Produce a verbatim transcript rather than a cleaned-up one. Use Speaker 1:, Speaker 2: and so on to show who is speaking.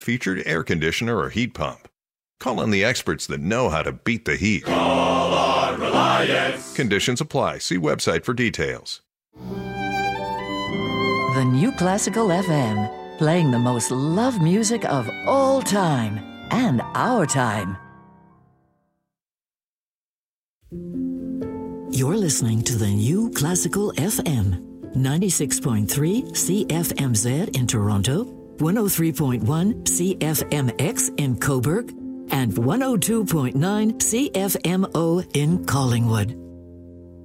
Speaker 1: featured air conditioner or heat pump. Call on the experts that know how to beat the heat.
Speaker 2: Call on Reliance.
Speaker 1: Conditions apply. See website for details.
Speaker 3: The New Classical F M, playing the most loved music of all time and our time.
Speaker 4: You're listening to the New Classical F M, ninety-six point three C F M Z in Toronto, one oh three point one C F M X in Cobourg, and one oh two point nine C F M O in Collingwood.